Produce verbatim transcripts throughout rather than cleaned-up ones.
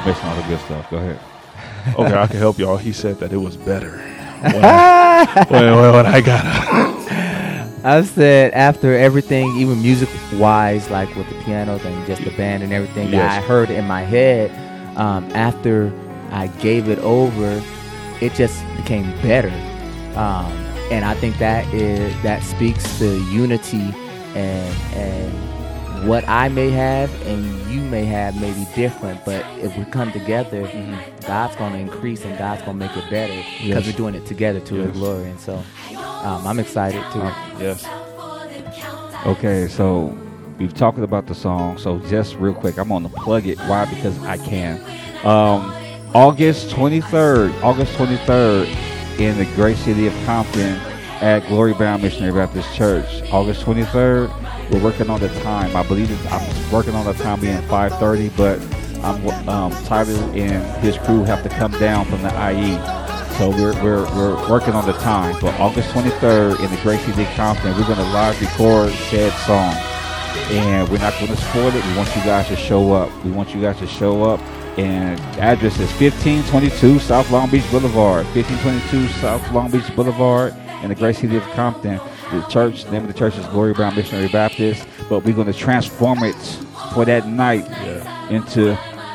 information, all the good stuff. Go ahead. Okay, I can help y'all. He said that it was better when I, when, when I got out. I've said after everything, even music-wise, like with the pianos and just the band and everything Yes. that I heard in my head, um, after I gave it over, it just became better. Um, and I think that is that speaks to unity and and what I may have and you may have may be different, but if we come together, mm-hmm. God's going to increase and God's going to make it better because Yes. we're doing it together to Yes. His glory. And so um, I'm excited too. Um, Yes. Okay, so we've talked about the song. So just real quick, I'm going to plug it. Why? Because I can. Um, August twenty-third, August twenty-third in the great city of Compton at Glory Bound Missionary Baptist Church. August twenty-third. We're working on the time. I believe it's, I'm working on the time being five thirty, but I'm um, Tyler and his crew have to come down from the I E. So we're we're we're working on the time. But August twenty-third in the great city of Compton, we're going to live record said song, and we're not going to spoil it. We want you guys to show up. We want you guys to show up. And the address is fifteen twenty-two South Long Beach Boulevard. fifteen twenty-two South Long Beach Boulevard in the great city of Compton. The church, the name of the church is Glory Bound Missionary Baptist. But we're going to transform it for that night Yeah. into.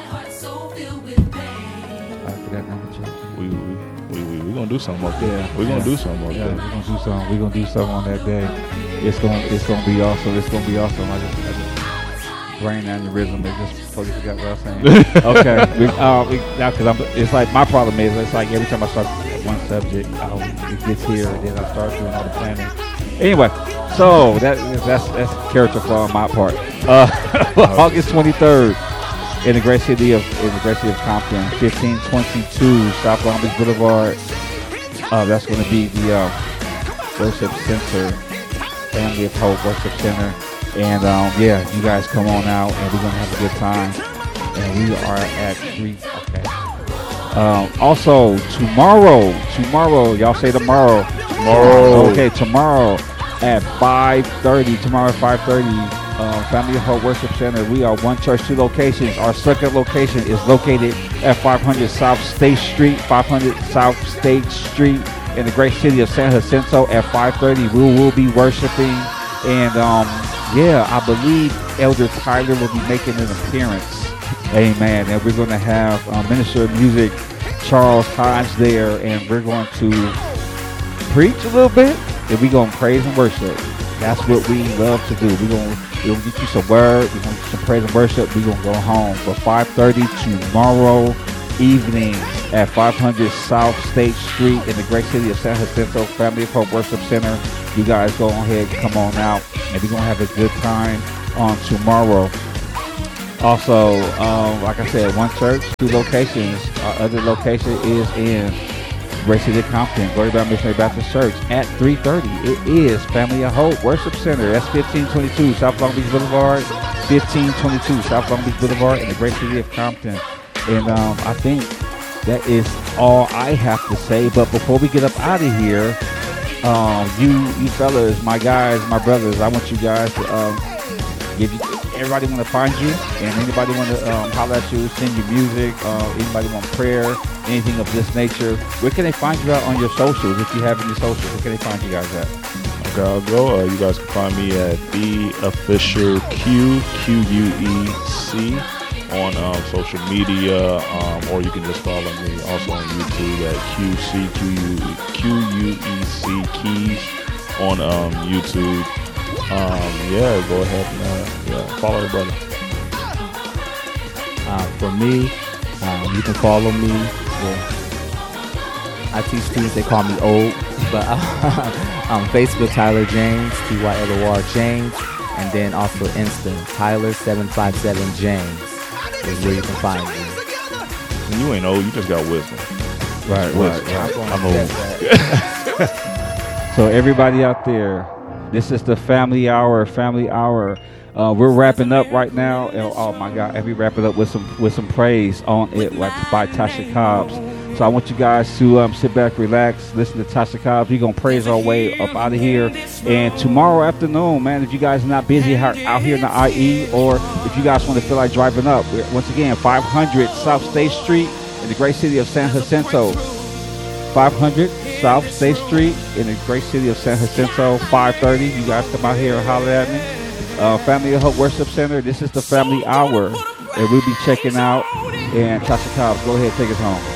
We we we we we gonna do something up there. Yeah. We're gonna Yeah. do something up Yeah, we're there. gonna do something. We're gonna do something on that day. It's gonna it's gonna be awesome. It's gonna be awesome. I just, I just brain aneurysm. I just totally forgot what I was saying. Okay, we, uh, we, now because I'm. It's like my problem is it's like every time I start one subject, I'll, it gets here and then I start doing all the planning. Anyway, so that that's that's character flaw on my part. Uh, August twenty-third. In the great city of in the great city of Compton, fifteen twenty-two South Long Beach Boulevard. Uh, that's going to be the uh, Worship Center, Family of Hope Worship Center, and um, yeah, you guys come on out, and we're going to have a good time. And we are at three. Okay. Um, also tomorrow, tomorrow, y'all say tomorrow. Tomorrow. Okay, tomorrow at five thirty. Tomorrow at five thirty. Uh, Family of Hope Worship Center. We are one church, two locations. Our second location is located at five hundred South State Street, five hundred South State Street in the great city of San Jacinto at five thirty. We will be worshiping, and um, yeah, I believe Elder Tyler will be making an appearance. Amen. And we're going to have uh, Minister of Music Charles Hodge there, and we're going to preach a little bit, and we're going to praise and worship. That's what we love to do. We're going to we'll get you some word. We're going to get some praise and worship. We're going to go home for five thirty tomorrow evening at five hundred South State Street in the great city of San Jacinto, Family of Hope Worship Center. You guys go ahead, come on out, and we're going to have a good time on tomorrow. Also, um, like I said, one church, two locations. Our other location is in Great City of Compton, Glory Bound Missionary Baptist Church at three thirty. It is Family of Hope Worship Center. That's fifteen twenty-two South Long Beach Boulevard. fifteen twenty-two South Long Beach Boulevard in the Great City of Compton. And um, I think that is all I have to say. But before we get up out of here, um, you you fellas, my guys, my brothers, I want you guys to um, give you. Everybody want to find you, and anybody want to um, holler at you, send you music, uh, anybody want prayer, anything of this nature. Where can they find you out on your socials? If you have any socials, where can they find you guys at? Okay, I'll go. Uh, you guys can find me at the official Q Q U E C on um, social media, um, or you can just follow me also on YouTube at Q C Q U Q U E C Keys on um, YouTube. Um, yeah, go ahead and uh, yeah, follow the brother. Uh, for me, um, you can follow me. Well, I teach students, they call me old, but uh, on Facebook, Tyler James, T Y L O R James, and then also Insta, Tyler seven five seven James is where you can find me. And you ain't old, you just got wisdom. Right, Wisdom. right, I'm old. So everybody out there, this is the Family Hour, Family Hour. Uh, we're wrapping up right now. Oh, oh my God, and we wrap it up with some with some praise on it, like by Tasha Cobbs. So I want you guys to um, sit back, relax, listen to Tasha Cobbs. We're going to praise our way up out of here. And tomorrow afternoon, man, if you guys are not busy out out here in the I E, or if you guys want to feel like driving up, we're, once again, five hundred South State Street in the great city of San Jacinto. five hundred South State Street in the great city of San Jacinto, five thirty. You guys come out here and holler at me. Uh, Family of Hope Worship Center. This is the Family Hour. And we'll be checking out. And Tasha Cobbs, go ahead, take us home.